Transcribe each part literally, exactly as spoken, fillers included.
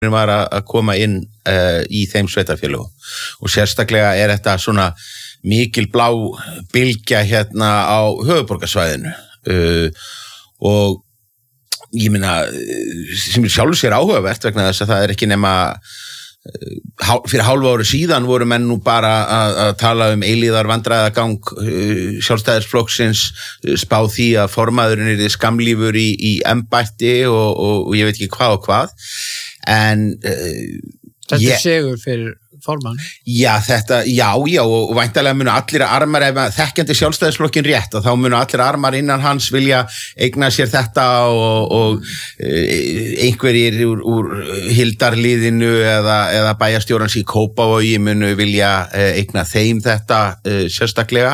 var að koma inn uh, í þeim sveitafélögum og sérstaklega er þetta svona mikil blá bylgja hérna á höfuðborgarsvæðinu uh, og ég meina sem er sjálfur sér áhugavert vegna þess að það er ekki nema uh, fyrir hálfu ári síðan voru menn nú bara að, að tala um eilíðar vandræðagang uh, sjálfstæðisflokksins uh, spá því að formaðurinn er skamlífur í, í embætti og, og, og ég veit ekki hvað og hvað en uh, þetta ég, er segur fyrir formann. Já, þetta, já, já, og væntanlega munu allir armar, ef þekkjandi sjálfstæðisflokkin rétt, og þá munu allir armar innan hans vilja eigna sér þetta og, og einhverjir úr, úr hildarliðinu eða, eða bæjarstjórans í Kópavogi munu vilja eigna þeim þetta sérstaklega.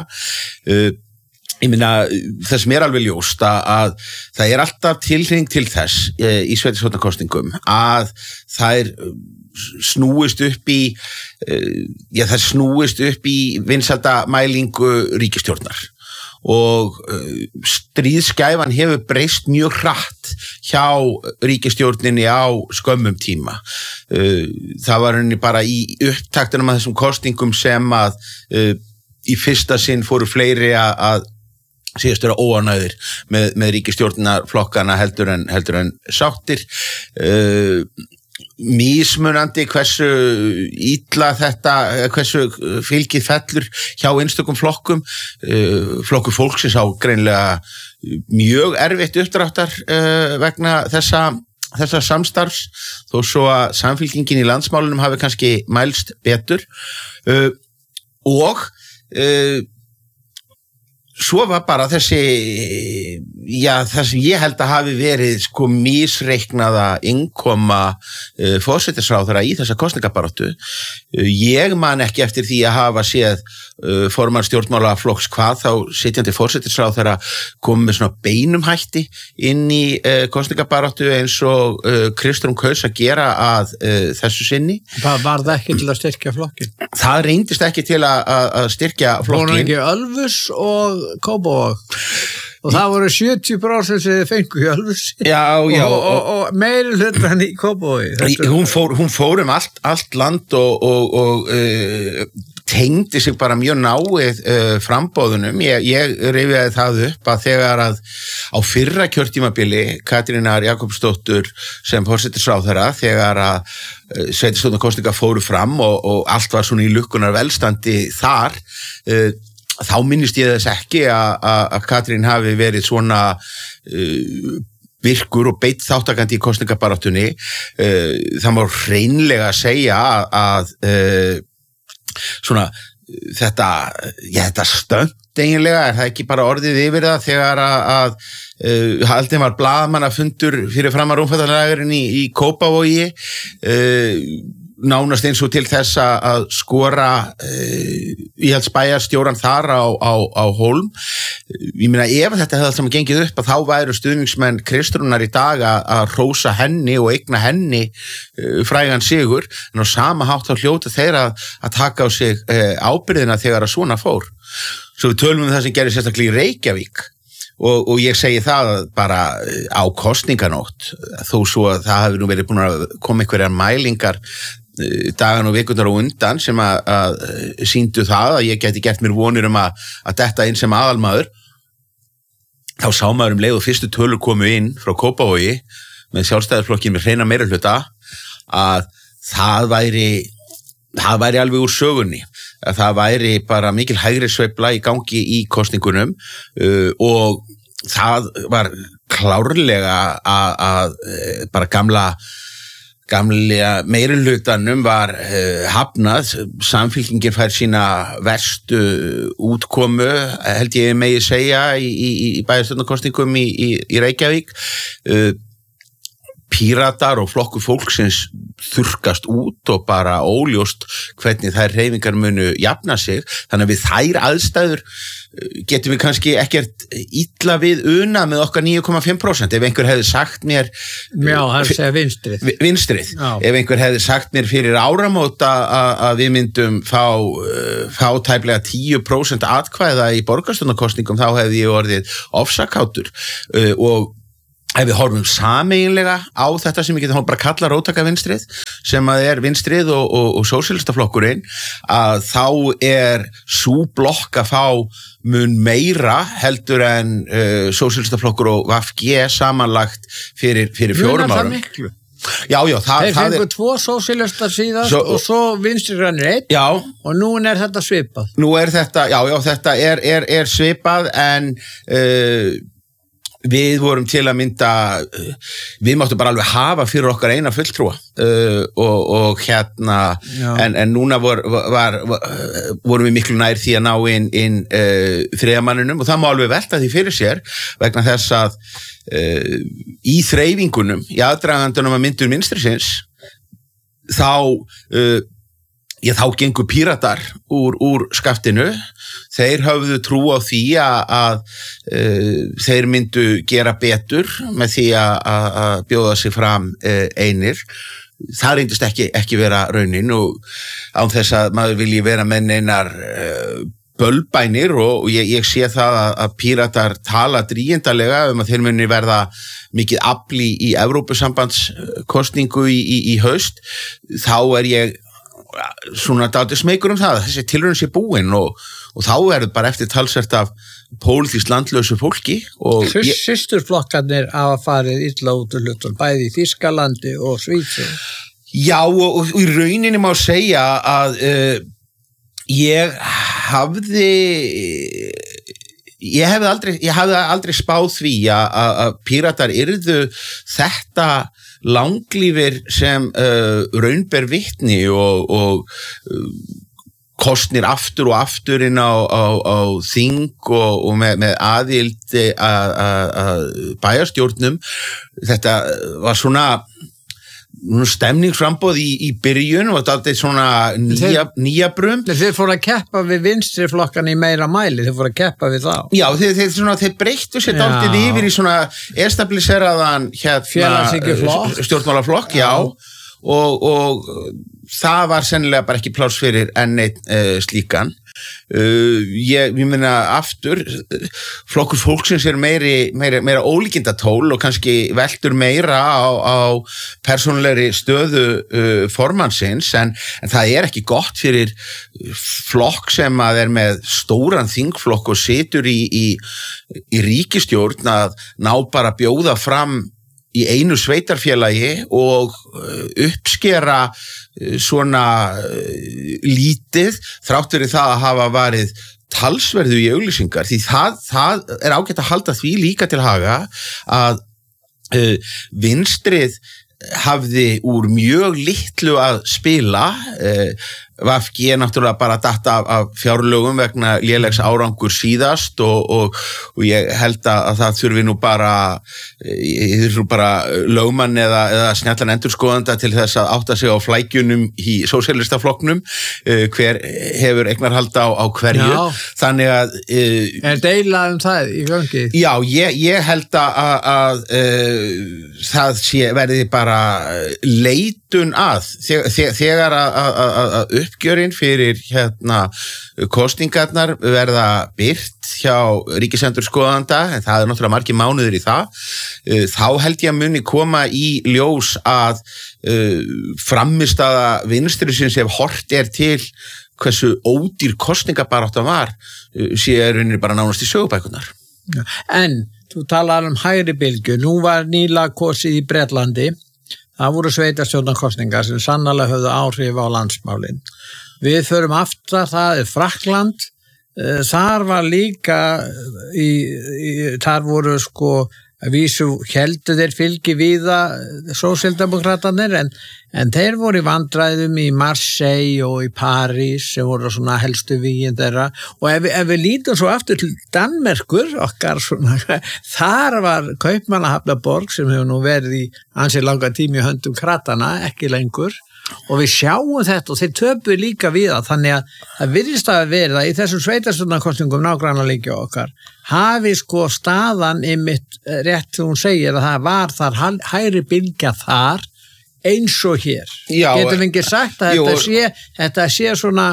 Ég meina, það sem er alveg ljóst að það er alltaf tilhring til þess í sveitarstjórnarkosningum að það er snúist upp í já, það snúist upp í vinsældamælingu ríkisstjórnar og stríðskæfan hefur breyst mjög hratt hjá ríkisstjórninni á skömmum tíma. Það var henni bara í upptaktunum að þessum kosningum sem að í fyrsta sinn fóru fleiri að síðast vera óánægðir með, með ríkisstjórnarflokkana heldur en, heldur en sáttir. Uh, mismunandi hversu illa þetta, hversu fylgið fellur hjá einstökum flokkum. Uh, flokkur fólksins á greinlega mjög erfitt uppdráttar uh, vegna þessa þessa samstarfs, þó svo að samfylkingin í landsmálunum hafi kannski mælst betur. Uh, og uh, svo var bara þessi, já, það sem ég held að hafi verið sko misreiknaða innkoma uh, forsætisráðherra í þessa kosningabaráttu. Uh, ég man ekki eftir því að hafa séð uh, formann stjórnmálaflokks hvað þá sitjandi forsætisráðherra kom með svona beinum hætti inn í uh, kosningabaráttu eins og uh, Kristrún kaus að gera að uh, þessu sinni. Það var það ekki til að styrkja flokkin? Það reyndist ekki til að, að styrkja flokkin. Voru ekki Ölfus og Kópavog og það voru sjötíu prósent sem þið fengu í Ölfusi já, já, og, og, og meiri hlutan í Kópavogi. Hún fór, hún fór um allt, allt land og, og, og uh, tengdi sig bara mjög náið uh, frambóðunum. Ég, ég rifjaði það upp að þegar að á fyrra kjörtímabili Katrínar Jakobsdóttur sem forsætisráðherra þegar að uh, sveitarstjórnarkosningar fóru fram og, og allt var svona í lukkunar velstandi þar uh, þá minnist ég þess ekki að Katrín hafi verið svona uh, virkur og beitt þáttakandi í kosningabaráttunni. Uh, það má hreinlega segja að, að uh, svona þetta, já, þetta stönd eiginlega, er það ekki bara orðið yfir það þegar að, að uh, haldið var blaðamannafundur fyrir framar rúmfattalægurinn í, í Kópavogi uh, nánast eins og til þess að skora uh, íhaldsbæjarstjóran þar á, á, á Hólm. Ég meina ef þetta hefði allt saman gengið upp að þá væru stuðningsmenn Kristrúnar í dag að, að hrósa henni og eigna henni uh, frægan sigur en á sama hátt þá hljóta þeir að, að taka á sig uh, ábyrðina þegar að svona fór. Svo við tölum um það sem gerir sérstaklega í Reykjavík og, og ég segi það bara á kosninganótt þó svo að það hafi nú verið búin að koma einhverjar mælingar dagan og vikundar og undan sem að, að sýndu það að ég geti gert mér vonir um að, að detta inn sem aðalmaður. Þá sá maður um leið og fyrstu tölur komu inn frá Kópavogi með sjálfstæðisflokkin með hreina meirihluta að það væri það væri alveg úr sögunni að það væri bara mikil hægri sveifla í gangi í kosningunum uh, og það var klárlega að, að bara gamla gamlega meirihlutanum var uh, hafnað, samfylkingin fær sína verstu útkomu, held ég megi segja í, í, í bæjarstjórnarkosningum í, í, í Reykjavík. Uh, Píratar og flokkur fólksins þurrkast út og bara óljóst hvernig þær hreyfingar munu jafna sig, þannig að við þær aðstæður getum við kannski ekkert illa við una með okkar níu komma fimm prósent. Ef einhver hefði sagt mér já, hann segja vinstrið vinstrið, já. Ef einhver hefði sagt mér fyrir áramót að við myndum fá, fá tæplega tíu prósent atkvæða í borgarstjórnarkosningum þá hefði ég orðið ofsakátur og ef við horfum sameiginlega á þetta sem við getum bara kalla róttaka vinstrið, sem að er vinstrið og, og, og sósíalistaflokkurinn, að þá er sú blokk að fá mun meira heldur en uh, sósíalistaflokkur og V G samanlagt fyrir, fyrir fjórum árum. Mjög það miklu. Já, já, það, Þeir það fengu er... tvo sósíalistar síðast svo, og svo vinstri grænir einn já, og nú er þetta svipað. Nú er þetta, já, já, þetta er, er, er svipað en... Uh, við vorum til að mynda við máttum bara alveg hafa fyrir okkar eina fulltrúa uh, og, og hérna en, en núna vor, var, var, vorum við miklu nær því að ná inn, inn uh, þriðamanninum og það má alveg velta því fyrir sér vegna þess að uh, í þreifingunum í aðdragandunum að myndur vinstrisins þá uh, Já, þá gengur Píratar úr, úr skaftinu. Þeir höfðu trú á því að, að uh, þeir myndu gera betur með því að, að bjóða sig fram uh, einir. Það reyndist ekki, ekki vera raunin og án þess að maður vilji vera með neinar uh, bölbænir og ég, ég sé það að, að Píratar tala drýjendalega um að þeir muni verða mikið afli í Evrópusambandskostningu í, í, í haust. Þá er ég svona dálítið smeykur um það þessi tilraun sé búin og, og þá er það bara eftir talsvert af pólitískt landlausu fólki og ég... Systurflokkarnir hafa farið illa út úr hlutum, bæði í Þýskalandi og Svíþjóð. Já og, og í rauninni má segja að uh, ég hafði ég hefði aldrei, ég hafði aldrei spáð því að, að Píratar yrðu þetta langlífir sem uh, raunber vitni og, og uh, kosnir aftur og aftur inn á, á, á þing og, og með, með aðildi að bæjarstjórnum. Þetta var svona stemningsframboð í, í byrjun og þetta er svona nýja, nýja brum. Þeir fóru að keppa við vinstri flokkan í meira mæli, þeir fóru að keppa við þá. Já, þeir, þeir, svona, þeir breyttu sér dálítið yfir í svona establisheraðan hérna, stjórnmálaflokk, já, já. Og, og það var sennilega bara ekki pláss fyrir enn einn uh, slíkan. Uh, ég, ég meina aftur flokkur fólksins er meiri, meira, meira ólíkindatól og kannski veldur meira á, á persónulegri stöðu uh, formannsins en, en það er ekki gott fyrir flokk sem að er með stóran þingflokk og situr í, í, í ríkisstjórn að ná bara að bjóða fram í einu sveitarfélagi og uppskera svona lítið þrátt verið það að hafa varið talsverðu í auglýsingar því það, það er ágætt að halda því líka til haga að uh, vinstrið hafði úr mjög litlu að spila uh, V G er náttúrulega bara datt af, af fjárlögum vegna lélegs árangur síðast og, og, og ég held að það þurfi nú bara ég þurfi bara lögmann eða, eða snjallan endurskoðanda til þess að átta sig á flækjunum í sósíalistaflokknum uh, hver hefur eignarhald á, á hverju já. Þannig að uh, er deila um það í gangi? Já, ég, ég held að, að uh, það sé verði bara leitun að þegar, þegar að, að, að uppgjörinn fyrir hérna kosningarnar verða birt hjá ríkisendurskoðanda en það er náttúrulega margir mánuður í það þá held ég að muni koma í ljós að uh, frammistaða vinstrisins ef hort er til hversu ódýr kosningabaráttan var uh, sé rauninni bara nánast í sögubækunar. En þú talar um hægri bylgju, nú var nýlega kosið í Bretlandi. Það voru sveitarstjórnarkosningar sem sannarlega höfðu áhrif á landsmálin. Við förum aftur, það er Frakkland. Þar var líka, í, í, þar voru sko, að vísu heldu þeir fylgi víða sósíaldemókratarnir en, en þeir voru í vandræðum í Marseille og í París sem voru svona helstu vígin þeirra og ef, ef við lítum svo aftur til Danmerkur okkar svona, þar var Kaupmannahafnarborg sem hefur nú verið í ansi langa tími í höndum kratana, ekki lengur og við sjáum þetta og þeir töpuðu líka við það þannig að það virðist að vera í þessum sveitarstjórnarkosningum nágrannalíkja okkar hafi sko staðan einmitt rétt þegar hún segir að það var þar hægri bylgja þar eins og hér. Já, getum við ekki sagt að jú, þetta sé, þetta sé svona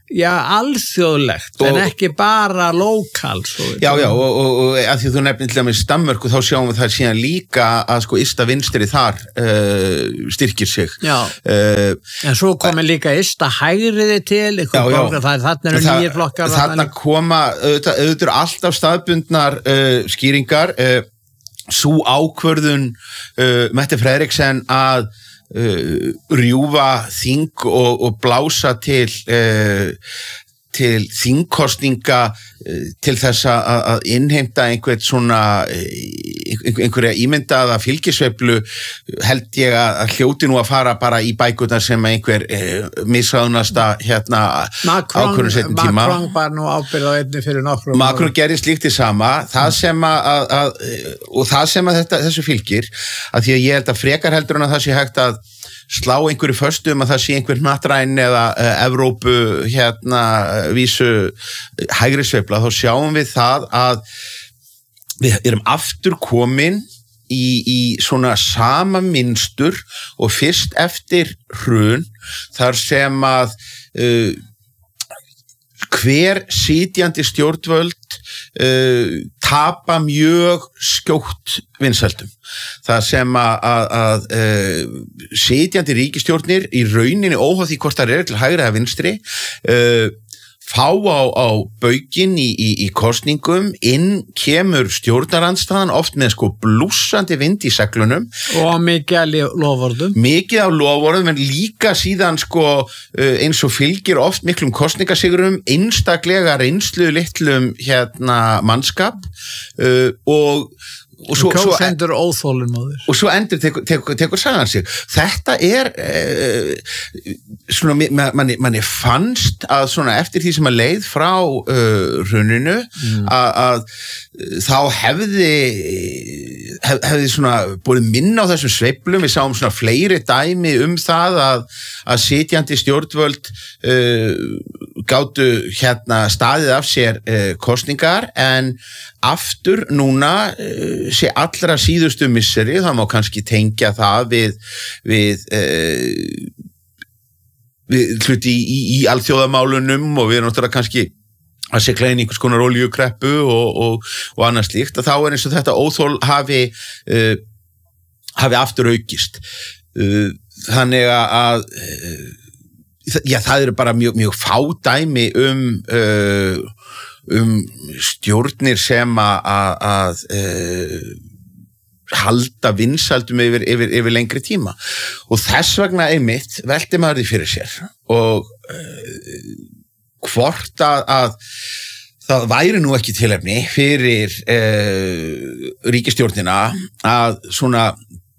Já, alþjóðlegt, en ekki bara lokal. Já, já, og, og, og að því þú nefnir til dæmis Danmörku, þá sjáum við það síðan líka að sko ysta vinstri þar uh, styrkir sig. Já, uh, en svo komið líka ysta hægriði til, já, já, það, þarna eru nýjir flokkar. Þarna koma, auðvitað, auðvitað alltaf staðbundnar uh, skýringar, uh, sú ákvörðun uh, Mette Frederiksen að Uh, rjúfa þing og, og blása til uh, til þingkostninga uh, til þess að, að innheimta einhvern svona uh, einhverja ímyndaða fylgisveiflu held ég að hljóti nú að fara bara í bækurnar sem einhver uh, misráðnasta hérna ákvörðun seinni tíma. Macron var nú ábyrgð á einni fyrir nokkrum. Macron gerði slíkt í sama, það sem að, að, að og það sem að þetta, þessu fylgir, að því að ég held að frekar heldur en að það sé hægt að slá einhverju föstu um að það sé einhver hnattræn eða uh, Evrópu hérna vísu hægri sveifla, þá sjáum við það að við erum aftur komin í, í svona sama mynstur og fyrst eftir hrun þar sem að uh, hver sitjandi stjórnvöld uh, tapa mjög skjótt vinsældum. Það sem að, að, að uh, sitjandi ríkisstjórnir í rauninni óháð því hvort það er til hægri eða vinstri uh, fá á, á baukinn í, í, í kosningum, inn kemur stjórnarandstaðan oft með sko blússandi vind í seglunum. Og mikið af loforðum. Mikið af loforðum, en líka síðan sko eins og fylgir oft miklum kosningasigurum, einstaklega reynslu litlum hérna mannskap uh, og og svo, kjósendur óþolinmóðir. Og svo endur tekur, tekur, tekur sagan sig. Þetta er uh, svona, manni, manni fannst að svona eftir því sem að leið frá uh, hruninu mm. að, að þá hefði hef, hefði svona búið minna á þessum sveiflum. Við sáum svona fleiri dæmi um það að, að sitjandi stjórnvöld uh, gátu hérna staðið af sér uh, kosningar, en aftur núna uh, sé allra síðustu misseri, það má kannski tengja það við, við, uh, við hluti í, í, í alþjóðamálunum, og við erum náttúrulega kannski að segla inn í einhvers konar olíukreppu og, og, og annað slíkt, að þá er eins og þetta óþol hafi, uh, hafi aftur aukist. Uh, þannig að uh, já, það eru bara mjög, mjög fá dæmi um uh, um stjórnir sem að að uh, halda vinsældum yfir, yfir, yfir lengri tíma, og þess vegna einmitt velti maður því fyrir sér og uh, hvort að, að það væri nú ekki tilefni fyrir uh, ríkisstjórnina að svona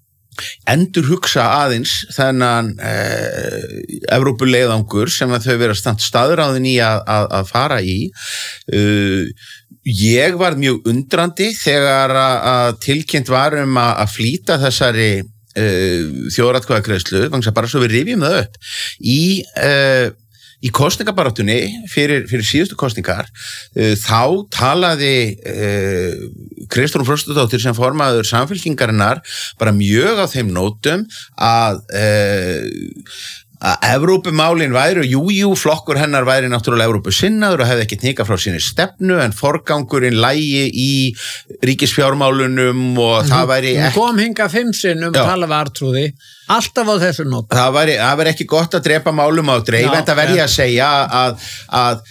endur hugsa aðeins þennan eh, Evrópuleiðangur sem að þau vera staðráðin í að, að, að fara í. Uh, ég var mjög undrandi þegar að, að tilkynnt var um að, að flýta þessari uh, þjóðaratkvæðagreiðslu, bara svo við rifjum það upp í uh, í kosningabaráttunni fyrir, fyrir síðustu kosningar. uh, þá talaði uh, Kristrún Frostadóttir sem formaður Samfylkingarinnar bara mjög á þeim nótum að uh, að Evrópumálin væri, jú, jú, flokkur hennar væri náttúrulega Evrópusinnaður og hefði ekki hnikað frá sinni stefnu, en forgangurinn lægi í ríkisfjármálunum og mm-hmm. það væri ekki... Hún kom hinga fimm sinnum, tala vartrúði, alltaf á þessu nótum. Það væri, það væri ekki gott að drepa málum á dreif, en það verði að segja að, að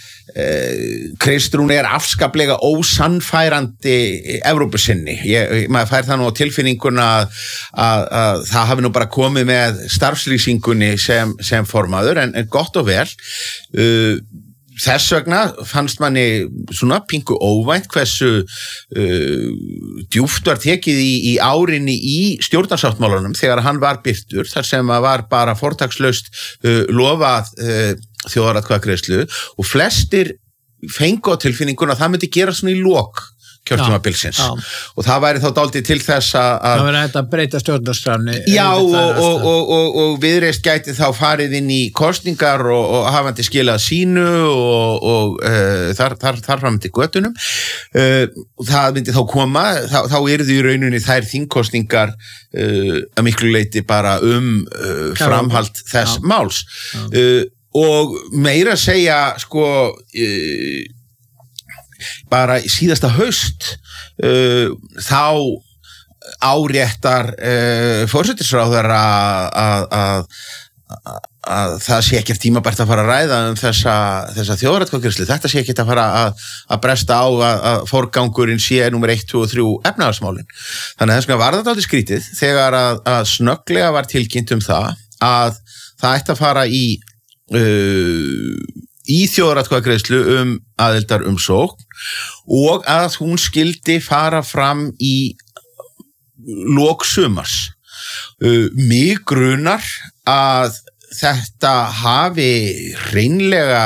Kristrún er afskaplega ósannfærandi Evrópusinni. Ég, maður fær það nú á tilfinninguna að, að, að það hafi nú bara komið með starfslýsingunni sem, sem formaður, en, en gott og vel. Uh, þess vegna fannst manni svona pingu óvænt hversu uh, djúpt var tekið í, í árinni í stjórnarsáttmálunum þegar hann var birtur, þar sem að var bara fortakslaust uh, lofað uh, þjóðaratkvæðagreiðslu, og flestir fengu á tilfinninguna að það myndi gera svona í lok kjörtímabilsins, og það væri þá dálítið til þess að það væri hægt að breyta stjórnarskránni. Já, og, og, og, og, og Viðreisn gæti þá farið inn í kosningar og, og hafandi skilað sínu og, og uh, þar, þar, þar fram til götunum. Uh, það myndi þá koma, þá, þá eru því í rauninni þær þingkosningar uh, að miklu leyti bara um uh, framhald þess já. máls. Já. Uh, og meira að segja sko uh, bara síðasta haust uh, þá áréttar uh, forsætisráðherra að, að, að, að það sé ekkert tímabært að fara að ræða um þessa, þessa þjóðaratkvæðagreiðslu, þetta sé ekkert að fara að, að bresta á að, að forgangurinn sé númer eitt, tvö og þrjú efnahagsmálin. Þannig að þess vegna var þetta aldrei skrítið þegar að, að snögglega var tilkynnt um það að það ætti að fara í uh, í þjóðaratkvæðagreiðslu um aðildar umsókn og að hún skildi fara fram í lok sumars. Uh, mig grunar að þetta hafi hreinlega,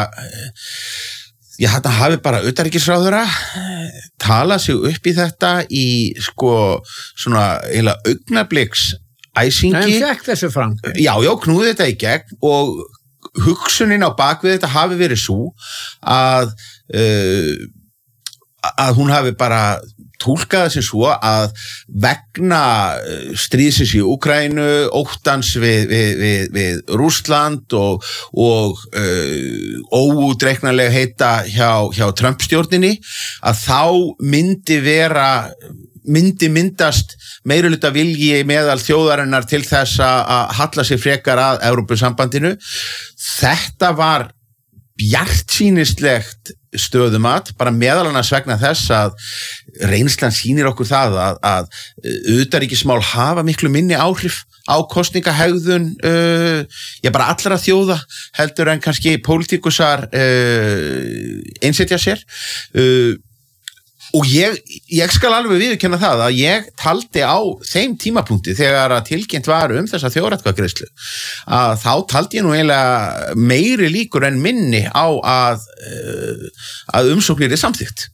já þetta hafi bara utanríkisráðherra talað sig upp í þetta í sko svona eiginlega augnabliks æsingi. En fekk þessu fram. Já, já, knúði þetta í gegn og hugsunin á bakvið þetta hafi verið svo að uh, að hún hafi bara túlkaði sem svo að vegna stríðsins í Úkraínu, óttans við, við, við, við Rússland og, og uh, óútreiknanlega heita hjá, hjá Trump-stjórninni, að þá myndi vera, myndi myndast meirihluta vilji meðal þjóðarinnar til þess að halla sig frekar að Evrópusambandinu. Þetta var bjartsýnislegt stöðumat, bara meðal annars vegna þess að reynslan sýnir okkur það að, að utanríkismál hafa miklu minni áhrif á kosningahegðun uh, já bara allra þjóða heldur en kannski pólitíkusar uh, einsetja sér uh, og ég, ég skal alveg viðurkenna það að ég taldi á þeim tímapunkti þegar að tilkynnt var um þessa þjóðaratkvæðagreiðslu að þá taldi ég nú eiginlega meiri líkur en minni á að, að umsóknir er samþykkt.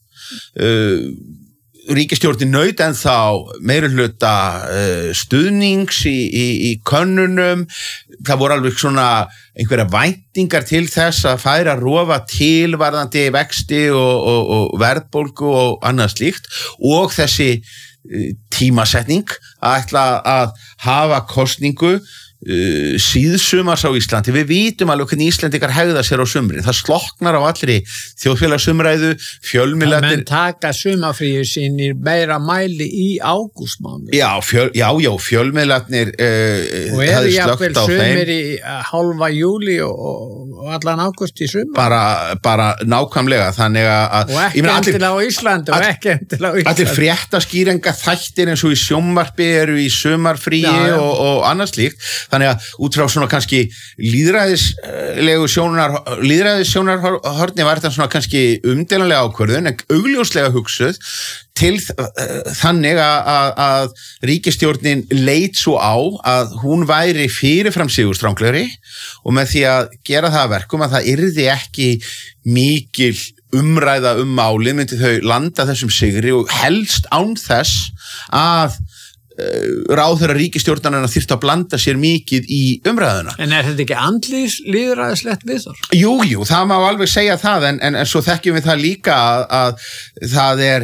Ríkisstjórnin naut en þá meirihluta stuðnings í, í, í könnunum, það voru alveg svona einhverja væntingar til þess að færa rofa til varðandi vexti og, og, og verðbólgu og annað slíkt og þessi tímasetning að ætla að hafa kosningu Uh, síðsumars á Íslandi. Við vitum alveg hvernig Íslendingar hegða sér á sumrin. Það slokknar á allri þjóðfélagsumræðu, fjölmiðlarnir. Menn taka sumarfríu sín í meira mæli í ágústmánuði. Já, fjöl, já, já, fjölmiðlarnir uh, og er jafnvel sumir í hálfa júli og, og allan ágúst í sumar. Bara, bara nákvæmlega, þannig að og ekki endilega á Íslandi og ekki endilega á Íslandi. Allir fréttaskýringa þættir eins og í sjónvarpi eru í sumarfríi já, já. og, og annað slíkt. Þannig að út frá svona kannski lýðræðislegu sjónar, lýðræðissjónarhorni var þetta svona kannski umdelanlega ákvörðun en augljóslega hugsuð til þannig að, að, að ríkisstjórnin leit svo á að hún væri fyrirfram sigurstranglegri og með því að gera það að verkum að það yrði ekki mikil umræða um málið myndi þau landa þessum sigri og helst án þess að ráðherra ríkisstjórnarna þyrftu að blanda sér mikið í umræðuna. En er þetta ekki andlýs lýðræðislegt við þar? Jú, jú, það má alveg segja það en, en, en svo þekkjum við það líka að, að það er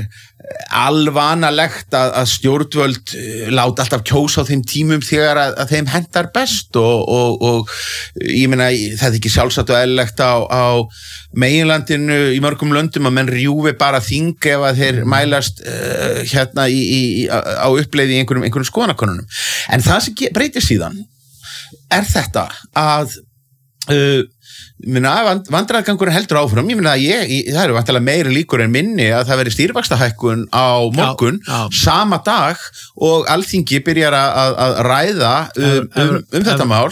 alvanalegt að, að stjórnvöld láta alltaf kjósa á þeim tímum þegar að, að þeim hentar best og, og, og ég meina það er ekki sjálfsagt og eðlilegt á, á meginlandinu í mörgum löndum að menn rjúfi bara þing ef að þeir mælast uh, hérna í, í, á uppleiði í einhverjum, einhverjum skoðanakönnunum. En það sem breytir síðan er þetta að uh, vandræðgangurinn heldur áfram, ég minna að ég, ég það eru vantilega meiri líkur en minni að það veri stýrivaxtahækkun á morgun já, já. sama dag og Alþingi byrjar að, að ræða um, um, um þetta mál.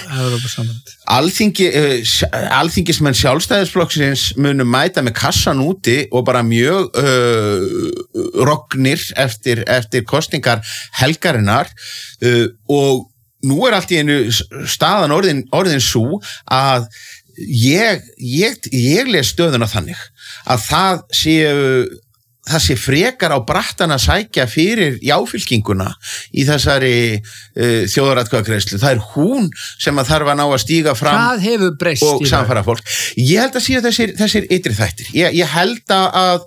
Alþingi, Alþingismenn Sjálfstæðisflokksins munu mæta með kassan úti og bara mjög uh, rognir eftir, eftir kosningar helgarinnar uh, og nú er allt í einu staðan orðin, orðin svo að Ég, ég, ég les stöðuna þannig að það sé, það sé frekar á brattan að sækja fyrir jáfylkinguna í þessari uh, þjóðaratkvæðagreiðslu. Það er hún sem að þarf að ná að stíga fram og samfara fólk. Ég held að sé þessir, þessir ytri þættir. Ég, ég held að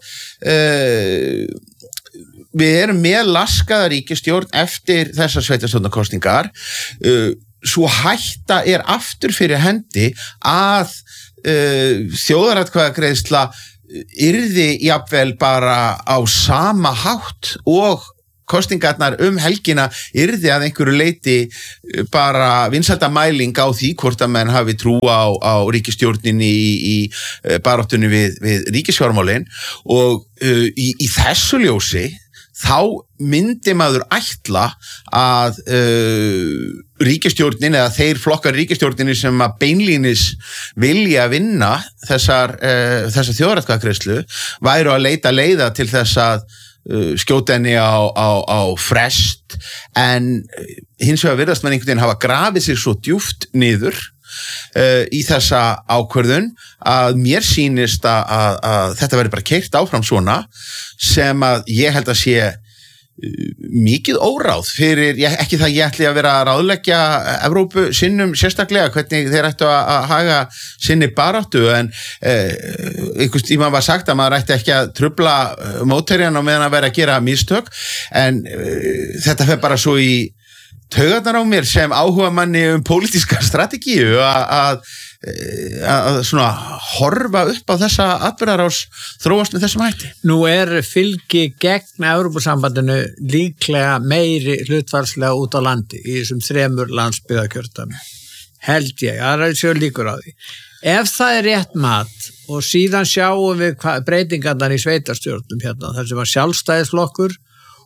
uh, við erum með laskaða ríkisstjórn eftir þessar sveitarstjórnarkosningar uh, svo hætta er aftur fyrir hendi að uh, þjóðaratkvæðagreiðsla yrði jafnvel bara á sama hátt og kosningarnar um helgina yrði að einhverju leiti bara vinsældamæling á því hvort að menn hafi trú á, á ríkisstjórninni í, í baráttunni við, við ríkisfjármálin og uh, í, í þessu ljósi þá myndi maður ætla að uh, ríkisstjórnin eða þeir flokkar ríkisstjórninni sem að beinlínis vilja vinna þessar, uh, þessar þjóðaratkvæðagreiðslu væru að leita leiða til þess að skjóta henni á, á, á frest en hins vegar virðast mann einhvern veginn hafa grafið sér svo djúpt niður uh, í þessa ákvörðun að mér sýnist að, að, að þetta verður bara keyrt áfram svona sem að ég held að sé mikið óráð fyrir, ég, ekki það ég ætli að vera að ráðleggja Evrópu sinnum sérstaklega hvernig þeir ættu að, að haga sinni baráttu en eh, einhvers tíma var sagt að maður ætti ekki að trufla mótherjan á meðan að vera að gera mistök en eh, þetta fer bara svo í taugarnar á mér sem áhuga manni um pólitíska strategíu að að svona horfa upp á þessa atburðarás þróast með þessum hætti. Nú er fylgi gegn Evrópusambandinu líklega meiri hlutfallslega út á landi í þessum þremur landsbyggðarkjördæmum. Held ég, það er svo líkur á því. Ef það er rétt mat og síðan sjáum við breytingarnar í sveitarstjórnum hérna, þar sem var sjálfstæðisflokkur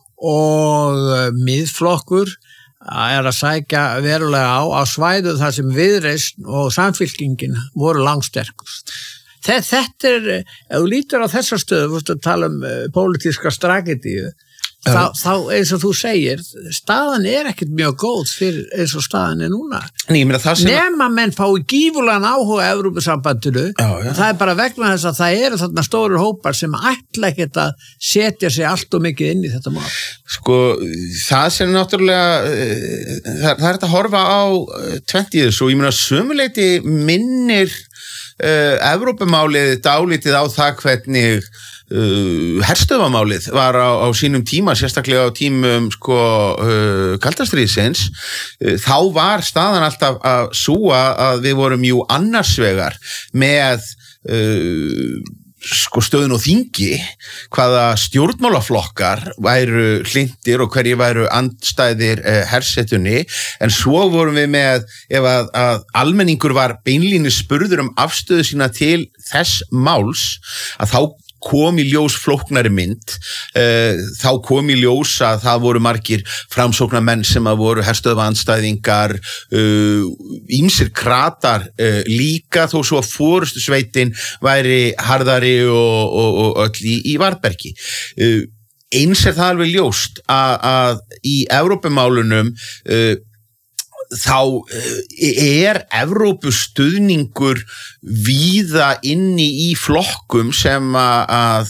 og miðflokkur er að sækja verulega á á svæðu þar sem Viðreisn og Samfylkingin voru langsterkust. Þetta er, ef þú lítur á þessa stöðu, þú veist að tala um uh, pólitíska strategíu, þá, þá eins og þú segir, staðan er ekkert mjög góð fyrir eins og staðan er núna. Nei, sem... Nema menn fái gífurlegan áhuga á Evrópusambandinu, það er bara vegna þess að það eru þarna stórir hópar sem ætla ekkert að setja sig allt og mikið inn í þetta mál. Sko, það sem náttúrulega það, það er að horfa á tvennt í þessu og ég meina sömuleyti minnir uh, Evrópumálið dálítið á það hvernig uh, herstöðvamálið var á, á sínum tíma, sérstaklega á tímum sko uh, kaldastríðsins uh, þá var staðan alltaf að súa að við vorum jú annarsvegar með uh, sko stöðun og þingi hvaða stjórnmálaflokkar væru hlindir og hverju væru andstæðir eh, hersetunni en svo vorum við með ef að, að almenningur var beinlínis spurður um afstöðu sína til þess máls að þá kom í ljós flóknari mynd uh, þá kom í ljós að það voru margir framsóknarmenn sem að voru herstöðvaandstæðingar ýmsir uh, kratar uh, líka þó svo að forustu sveitin væri harðari og, og, og öll í, í varðbergi uh, eins er það alveg ljóst að, að í Evrópumálunum uh, þá er Evrópustuðningur víða inni í flokkum sem að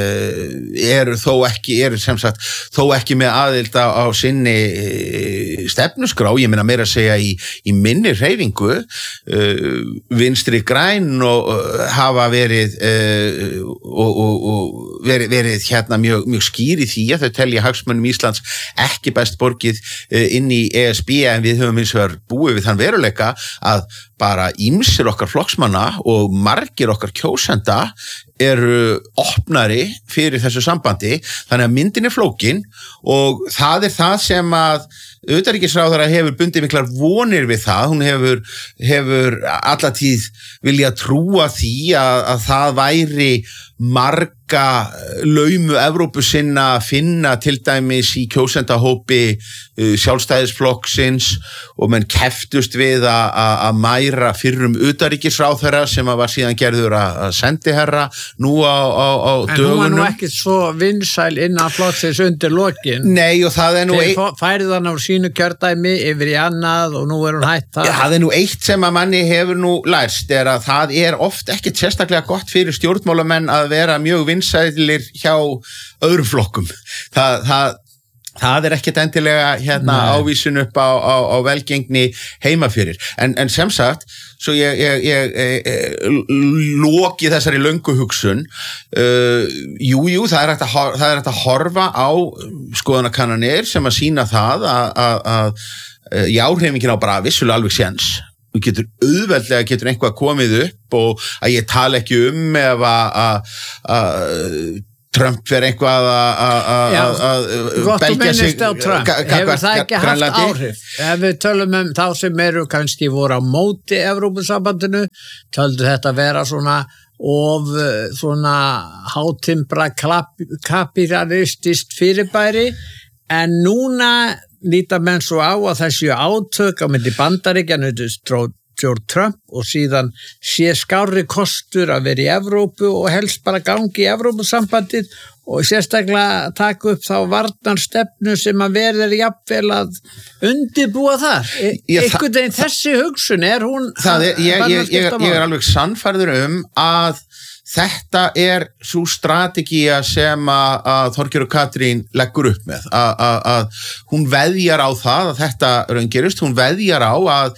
eru þó ekki, eru sem sagt þó ekki með aðild á, á sinni stefnuskrá, ég meina meira að segja í, í minni hreyfingu vinstri græn og hafa verið og, og, og verið, verið hérna mjög, mjög skýr í því að þau telja hagsmunum Íslands ekki best borgið inn í E S B en við höfum eins og búið við þann veruleika að bara ýmsir okkar flokksmanna og margir okkar kjósenda eru opnari fyrir þessu sambandi þannig að myndin er flókin og það er það sem að utanríkisráðherra hefur bundið miklar vonir við það, hún hefur, hefur alla tíð vilja trúa því að, að það væri marga laumu Evrópusinna að finna til dæmis í kjósendahópi uh, sjálfstæðisflokksins og menn keftust við að mæra fyrrum utanríkisráðherra sem að var síðan gerður að sendiherra nú á, á, á en dögunum. En hún var nú ekki svo vinsæl innan flokksins undir lokin. Nei og það er nú eitt... Færið hann á sínu kjördæmi yfir í annað og nú er hún hætt það. Ja, það er nú eitt sem að manni hefur nú lærst er að það er oft ekkert sérstaklega gott fyrir stjórnmálamenn að vera mjög vinsælir hjá öðrum flokkum. Það, það, það er ekkert endilega hérna Nei. ávísun upp á, á, á velgengni heimafyrir. En, en sem sagt, svo ég, ég, ég, ég loki þessari löngu hugsun, uh, jú, jú, það er hægt að, það er hægt að horfa á skoðanakannanir sem að sýna það að, að, að jáhreyfingin á bara vissulega alveg séns. Þú getur auðveldlega getur einhvað komið upp og að ég tala ekki um ef að Trump fyrir einhvað að belgja sig Trump. Hefur það ekki haft áhrif? Ef við tölum um þá sem eru kannski voru á móti Evrópusambandinu, töldu þetta vera svona of svona hátimbra kapitalistist fyrirbæri, en núna líta menn svo á að þessu átök á milli Bandaríkjanna stjórn Trump og síðan sé skárri kostur að vera í Evrópu og helst bara gangi í Evrópusambandið og sérstaklega taka upp þá varnarstefnu sem að verður jafnvel að undirbúa þar. Einhvern veginn þessi hugsun er hún... Það er, ég, ég, ég, ég er alveg sannfærður um að þetta er svo strategía sem að, að Þorgeir og Katrín leggur upp með, að, að, að hún veðjar á það að þetta raungerist, hún veðjar á að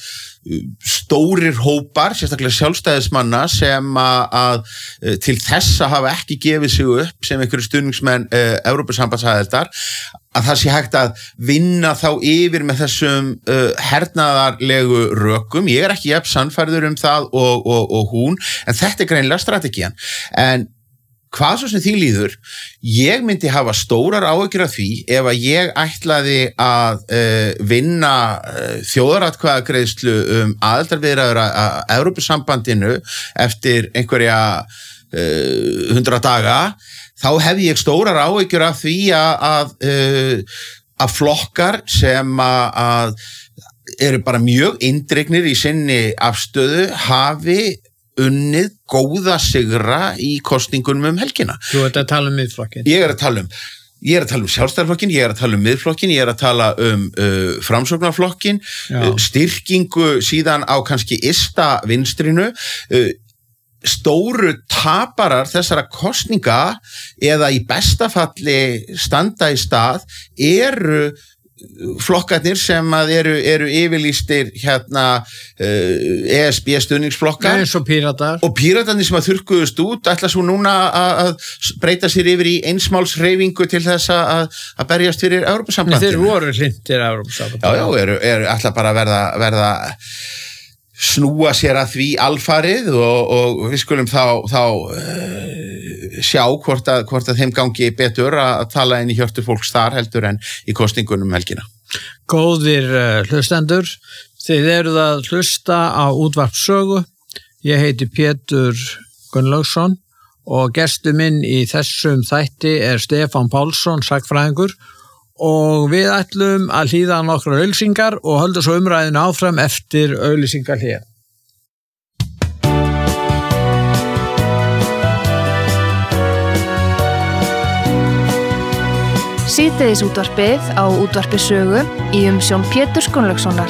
stórir hópar, sérstaklega sjálfstæðismanna sem að, að til þessa hafa ekki gefið sig upp sem einhverju stuðningsmenn uh, Evrópusambandsaðildar, að það sé hægt að vinna þá yfir með þessum uh, hernaðarlegu rökum. Ég er ekki jafn sannfærður um það og, og, og hún, en þetta er greinilega strategían. En hvað svo sem því líður, ég myndi hafa stórar áhyggjur af því ef að ég ætlaði að uh, vinna uh, þjóðaratkvæðagreiðslu um aðildarviðræður að Evrópusambandinu eftir einhverja uh, hundra daga, þá hef ég stórar áhyggjur af því að, að, uh, að flokkar sem að, að eru bara mjög eindregnir í sinni afstöðu hafi unnið góða sigra í kosningunum um helgina. Þú ert að tala um miðflokkin. Ég er að tala um, ég er að tala um sjálfstæðarflokkin, ég er að tala um miðflokkin, ég er að tala um uh, framsóknarflokkin, uh, styrkingu síðan á kannski ysta vinstrinu, uh, stóru taparar þessara kosninga eða í besta falli standa í stað eru flokkarnir sem að eru, eru yfirlýstir hérna uh, E S B stuðningsflokkar eins og Píratar og Píratarnir sem að þurrkuðust út ætla svo núna að breyta sér yfir í einsmálshreyfingu til þess að, að berjast fyrir Evrópusambandinu. Þeir voru hlindir Evrópusambandinu. Já, já, eru, eru ætla bara að verða, verða snúa sér að því alfarið og, og við skulum þá, þá uh, sjá hvort að, hvort að þeim gangi betur að tala inn í hjörtur fólks þar heldur en í kosningunum helgina. Góðir uh, hlustendur, þið eruð að hlusta á Útvarp Sögu. Ég heiti Pétur Gunnlaugsson og gestur minn í þessum þætti er Stefán Pálsson, sagnfræðingur, og við ætlum að hlýða nokkrar auglýsingar og höldum svo umræðinu áfram eftir auglýsingar hér. Síðdegis útvarpið á Útvarpi Sögu í umsjón Péturs Gunnlaugssonar.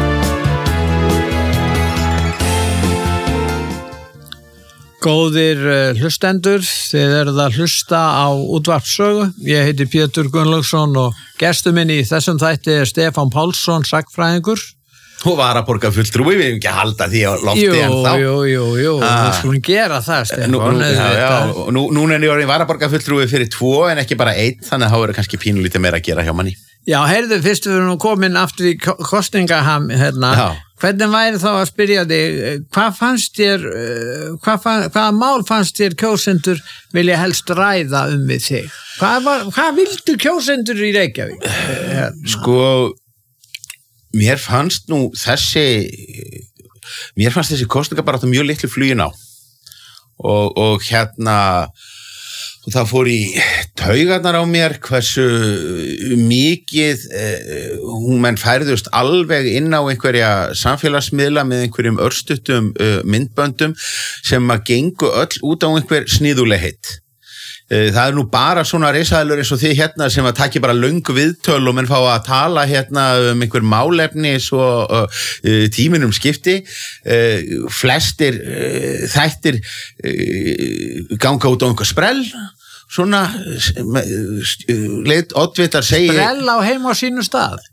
Góðir hlustendur, þið eruð að hlusta á Útvarp Sögu. Ég heiti Pétur Gunnlaugsson og gestur minn í þessum þætti er Stefán Pálsson, sagnfræðingur. Og varaborgarfulltrúi, við hefum ekki að halda því á lofti jú, en þá. Jú, jú, jú, ah. Við skulum gera það, Stefán. Nú, nú, já, já, nú, núna er ég orðin varaborgarfulltrúi fyrir tvo en ekki bara einn, þannig að þá er kannski pínulítið meira að gera hjá manni. Já, heyrðu, fyrst við erum komin aftur í kosningaham, hérna. Já. Hvernig væri þá að spyrja þig, hvað fannst þér, hvað fann, hvaða mál fannst þér kjósendur vilja helst ræða um við þig? Hvað, var, hvað vildu kjósendur í Reykjavík? Sko, mér fannst nú þessi, mér fannst þessi kosninga bara mjög litlu flugin á og, og hérna, og það fór í taugarnar á mér hversu mikið eh, hún menn færðust alveg inn á einhverja samfélagsmiðla með einhverjum örstuttum uh, myndböndum sem að gengu öll út á einhver sniðulegheit. Uh, það er nú bara svona risaðalur eins og þið hérna sem að taki bara löngu viðtöl og menn fá að tala hérna um einhver málefni svo uh, tíminum skipti. Uh, flestir uh, þættir uh, ganga út á einhver sprell. Svona leit oddvitar segi sprell á heim á sínu stað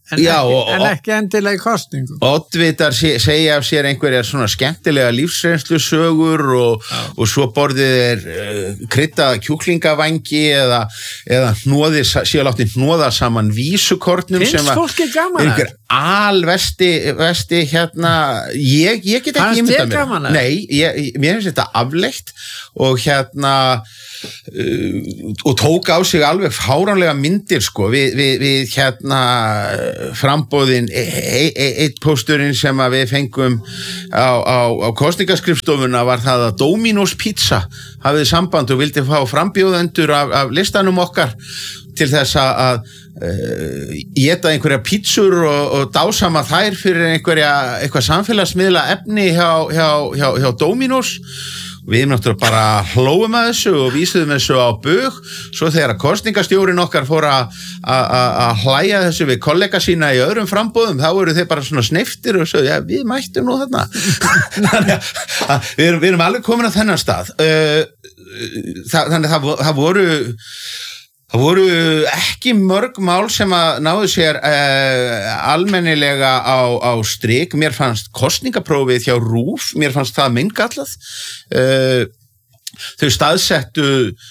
en, Já, ekki, og, en ekki endilega í kostningum. Oddvitar se, segja af sér einhverjar svona skemmtilega lífsreynslusögur og, og svo borðið er uh, kryddaða kjúklingavangi eða, eða hnoði, síðan látni hnoða saman vísukornum Finnst sem að fólki gaman að einhver alvesti vesti hérna ég, ég get ekki ímyndað mér nei, ég, mér finnst þetta afleitt og hérna uh, og tók á sig alveg fáránlega myndir sko við, við, við hérna frambóðin eitt e, e, pósturinn sem að við fengum á, á, á kosningaskrifstofuna var það að Domino's Pizza hafið samband og vildi fá frambjóðendur af, af listanum okkar til þess að uh, éta einhverja pítsur og, og dásama þær fyrir einhverja eitthvað samfélagsmiðla efni hjá, hjá, hjá, hjá Domino's. Við náttúrulega bara hlóum að þessu og vísuðum þessu á bug svo þegar að kosningastjórin okkar fór að hlæja þessu við kollega sína í öðrum frambóðum þá voru þeir bara svona sneyftir og svo já, við mættum nú þarna þannig að við erum, við erum alveg komin á þennan stað þannig að það, það voru Það voru ekki mörg mál sem að náðu sér uh, almennilega á, á strik. Mér fannst kosningaprófið hjá RÚV, mér fannst það minngallað. Uh, þau staðsettu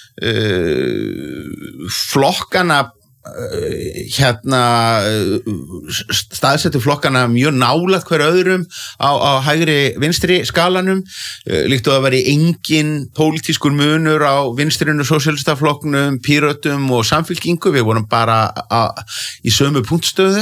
uh, flokkana hérna staðsettu flokkana mjög nálægt hver öðrum á, á hægri vinstri skalanum líkt og að veri engin pólitískur munur á vinstrinu sósíalistaflokknum, Pírötum og Samfylkingu, við vorum bara að, í sömu punktstöðu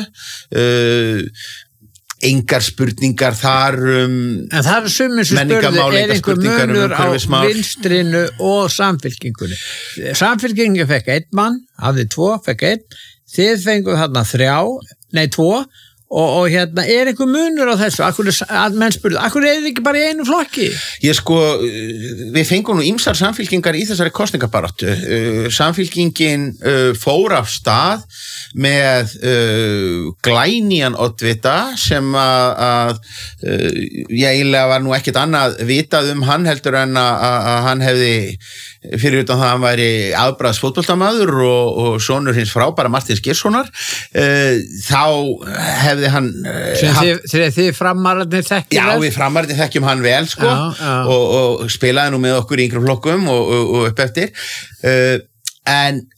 engar spurningar þar um en það er sumir sem spurði er einhver munur á vinstrinu og Samfylkingunni Samfylkingu fekk einn mann, hafði tvo, fekk einn þið fenguð þarna þrjá, nei tvo og, og hérna er einhver munur á þessu akkur, að menn spurði, akkur er þið ekki bara í einu flokki? Ég sko við fengum nú ýmsar samfylkingar í þessari kosningabaráttu Samfylkingin fór af stað með uh, glænýjan oddvita sem að, að uh, ég eiginlega var nú ekkert annað vitað um hann heldur en að, að hann hefði fyrir utan það að hann væri aðbraðs fótboltamaður og, og sonur hins frábæra Martins Geirssonar uh, þá hefði hann uh, haft... Þegar þið framararnir þekkjum Já, við framararnir þekkjum hann vel sko já, já. Og, og spilaði nú með okkur í yngri flokkum og, og, og upp eftir uh, en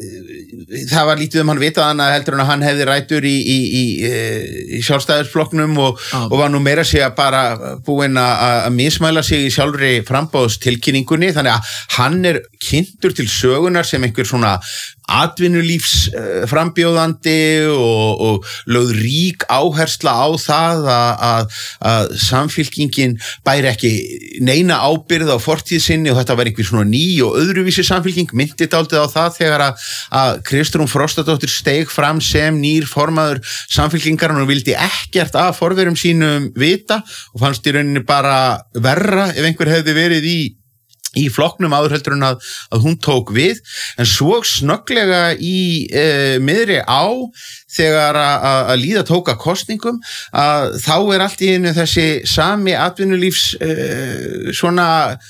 það var lítið um hann vitað hann að heldur en að hann hefði rætur í, í, í, í sjálfstæðisflokknum og, ah. og var nú meira sig að bara búinn að mismæla sig í sjálfri frambóðstilkynningunni þannig að hann er kynntur til sögunar sem einhver svona atvinnulífs uh, frambjóðandi og, og lögð rík áhersla á það að, að, að samfylkingin bæri ekki neina ábyrgð á fortíð sinni og þetta var einhver svona ný og öðruvísi samfylking myndi dálítið á það þegar að, að Kristrún Frostadóttir steig fram sem nýr formaður samfylkingar og vildi ekkert af forverum sínum vita og fannst í rauninni bara verra ef einhver hefði verið í í flokknum áður heldur en að, að hún tók við en svo snögglega í e, miðri á þegar að, að líða tóka kosningum að þá er allt í einu þessi sami atvinnulífs e, svona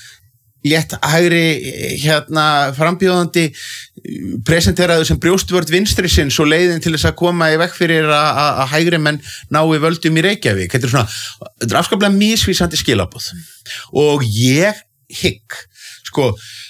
létt hægri hérna frambjóðandi presenteraðu sem brjóstvörð vinstri sinn svo leiðin til þess að koma í vekk fyrir að, að hægri menn nái völdum í Reykjavík. Þetta er svona, þetta er afskaplega misvísandi skilaboð og ég hygg sko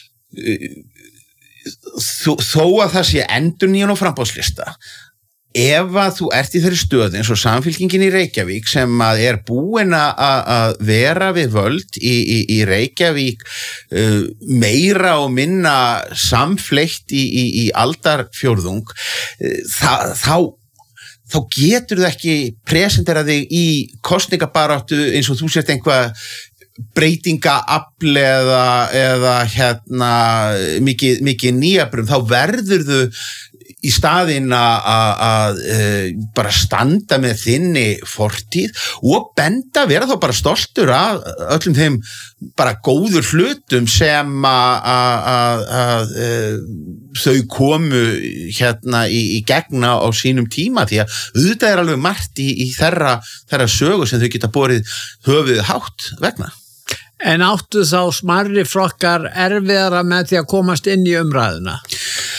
þó að það sé endurnýjun og frambóðslista ef að þú ert í þeirri stöðu eins og Samfylkingin í Reykjavík sem að er búin að vera við völd í, í, í Reykjavík uh, meira og minna samfleitt í, í, í aldarfjórðung uh, það, þá þá getur þú ekki presentera þig í kosningabaráttu eins og þú sért einhvað breytingaafl eða, eða hérna mikið, mikið nýjabrum, þá verður þú í staðinn að bara standa með þinni fortíð og benda, vera þá bara stoltur af öllum þeim bara góður hlutum sem að þau komu hérna í, í gegna á sínum tíma því að auðvitað er alveg margt í, í þeirra, þeirra sögu sem þau geta borið höfuð hátt vegna. En áttu þá smarri flokkar erfiðara með því að komast inn í umræðuna?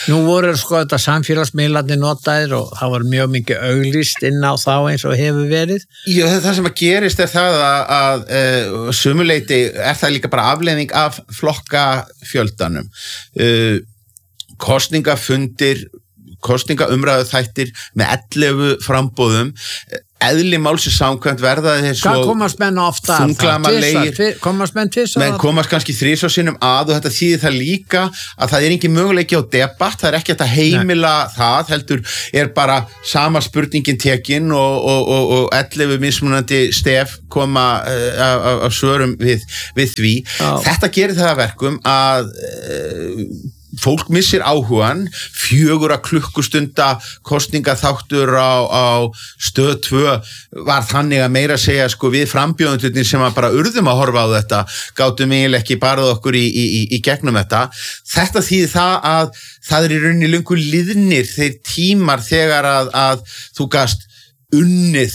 Nú voru sko þetta samfélagsmiðlarnir notaðir og það var mjög mikið auglýst inn á þá eins og hefur verið. Já, það sem að gerist er það að, að uh, sumuleyti er það líka bara afleiðing af flokkafjöldanum. Uh, kosningafundir, kosningaumræðu þættir með ellefu framboðum, eðli málsins samkvæmt verða þeir svo Hvað komast menn ofta þunglamalegir, komast menn tvisvar menn komast kannski þrisvar sinnum að og þetta þýðir það líka að það er engin möguleiki á debatt, það er ekki hægt að heimila Nei. það, heldur er bara sama spurningin tekin og, og, og, og ellefu mismunandi stef koma uh, af, af svörum við, við því. Já. Þetta gerir það að verkum að uh, fólk missir áhugan, fjögurra klukkustunda kosningaþáttur á, á stöð tvö var þannig að meira segja sko við frambjóðendurnir sem að bara urðum að horfa á þetta, gátum eiginlega ekki barað okkur í, í, í gegnum þetta. Þetta þýðir það að það er í rauninni löngu liðnir þeir tímar þegar að, að þú gast unnið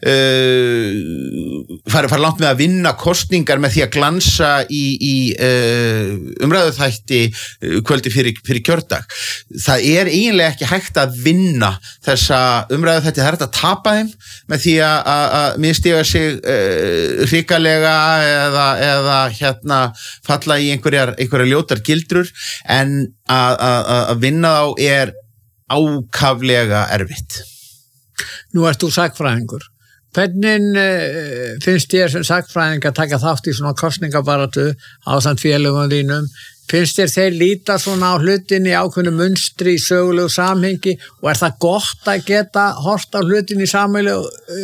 uh, fara, fara langt með að vinna kosningar með því að glansa í, í uh, umræðuþætti uh, kvöldi fyrir, fyrir kjördag. Það er eiginlega ekki hægt að vinna þessa umræðuþætti, það er hægt að tapa þeim með því að, að, að mistiga sig uh, hrikalega eða, eða hérna falla í einhverjar, einhverjar ljótar gildrur, en að, að, að vinna þá er ákaflega erfitt. Nú ert þú sakfræðingur. Hvernig uh, finnst þér sem sakfræðing að taka þátt í svona kosningabaratu ásamt félögum þínum? Finnst þér þeir líta svona á hlutin í ákveðnu munstri í sögulegu samhengi og er það gott að geta hort á hlutin í samhengi,